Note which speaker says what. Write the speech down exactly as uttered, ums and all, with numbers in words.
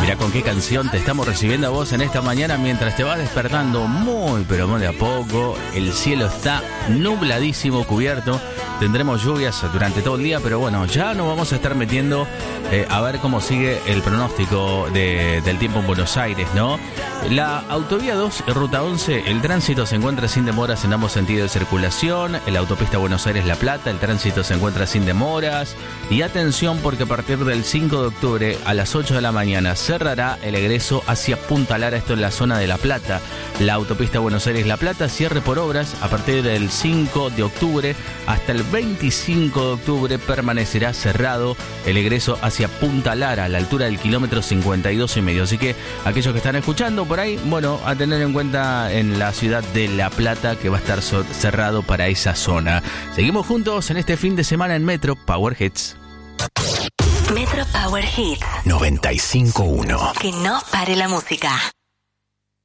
Speaker 1: Mirá con qué canción te estamos recibiendo a vos en esta mañana mientras te vas despertando muy pero muy de a poco. El cielo está nubladísimo, cubierto. Tendremos lluvias durante todo el día, pero bueno, ya nos vamos a estar metiendo eh, a ver cómo sigue el pronóstico de, del tiempo en Buenos Aires, ¿no? La autovía dos, ruta once, el tránsito se encuentra sin demoras en ambos sentidos de circulación. En la autopista Buenos Aires-La Plata, el tránsito se encuentra sin demoras. Y atención porque a partir del cinco de octubre a las ocho de la mañana cerrará el egreso hacia Punta Lara, esto en la zona de La Plata. La autopista Buenos Aires-La Plata cierre por obras a partir del cinco de octubre hasta el veinticinco de octubre permanecerá cerrado el egreso hacia Punta Lara a la altura del kilómetro cincuenta y dos y medio. Así que aquellos que están escuchando por ahí, bueno, a tener en cuenta en la ciudad de La Plata que va a estar cerrado para esa zona. Seguimos juntos en este fin de semana en Metro Power Hits.
Speaker 2: Metro Power Hits
Speaker 3: noventa y cinco punto uno.
Speaker 2: Que no pare la música.